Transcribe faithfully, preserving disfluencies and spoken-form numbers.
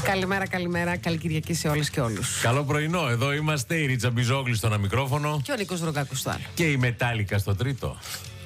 Καλημέρα, καλημέρα. Καλή Κυριακή σε όλες και όλους. Καλό πρωινό. Εδώ είμαστε η Ρίτσα Μπιζόγλη στο ένα μικρόφωνο. Και ο Νίκος Ρογκάκος στο άλλο. Και η Μετάλλικα στο τρίτο.